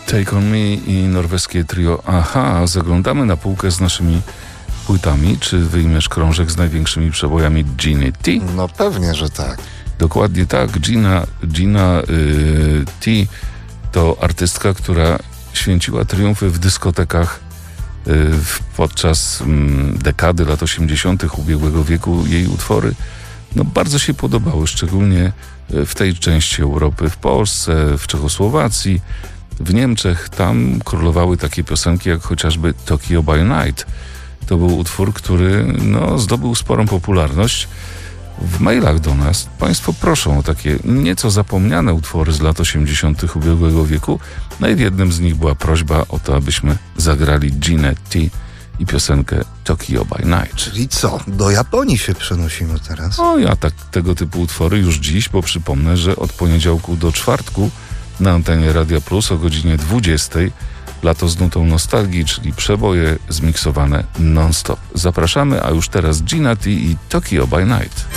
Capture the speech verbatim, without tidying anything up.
Take On Me i norweskie trio Aha. Zaglądamy na półkę z naszymi płytami. Czy wyjmiesz krążek z największymi przebojami Giny T? No pewnie, że tak. Dokładnie tak. Gina, Gina y, T to artystka, która święciła triumfy w dyskotekach y, podczas y, dekady lat osiemdziesiątych ubiegłego wieku. Jej utwory no, bardzo się podobały, szczególnie w tej części Europy, w Polsce, w Czechosłowacji, w Niemczech. Tam królowały takie piosenki jak chociażby Tokyo by Night. To był utwór, który no, zdobył sporą popularność. W mailach do nas Państwo proszą o takie nieco zapomniane utwory z lat osiemdziesiątych ubiegłego wieku. No i w jednym z nich była prośba o to, abyśmy zagrali Ginę T i piosenkę Tokyo by Night. Czyli co? Do Japonii się przenosimy teraz? O, ja tak tego typu utwory już dziś, bo przypomnę, że od poniedziałku do czwartku na antenie Radia Plus o godzinie dwudziestej Lato z nutą nostalgii, czyli przeboje zmiksowane non-stop. Zapraszamy, a już teraz Gina T i Tokyo by Night.